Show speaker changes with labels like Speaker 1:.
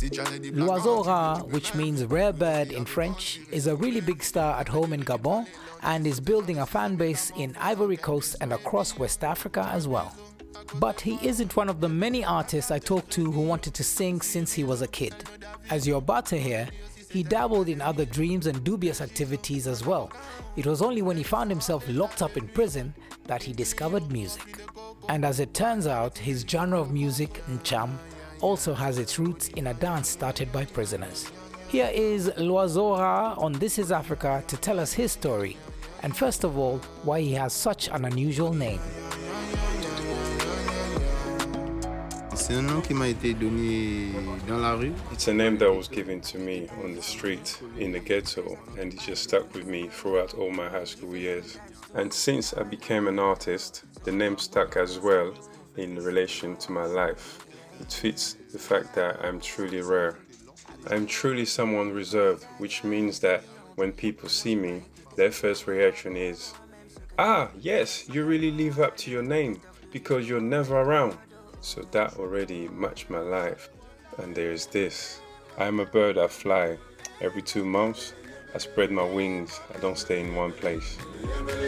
Speaker 1: L'Oiseau Rare, which means rare bird in French, is a really big star at home in Gabon and is building a fan base in Ivory Coast and across West Africa as well. But he isn't one of the many artists I talked to who wanted to sing since he was a kid. As you're about to hear, he dabbled in other dreams and dubious activities as well. It was only when he found himself locked up in prison that he discovered music. And as it turns out, his genre of music, Ncham, also has its roots in a dance started by prisoners. Here is L'Oiseau Rare on This Is Africa to tell us his story, and first of all, why he has such an unusual name.
Speaker 2: C'est un nom qui m'a été donné dans la rue.
Speaker 3: It's a name that was given to me on the street in the ghetto, and it just stuck with me throughout all my high school years. And since I became an artist, the name stuck as well in relation to my life. It fits the fact that I'm truly rare. I'm truly someone reserved, which means that when people see me, their first reaction is, "Ah, yes, you really live up to your name because you're never around." So that already matched my life. And there's this. I'm a bird, I fly. Every 2 months, I spread my wings. I don't stay in one place.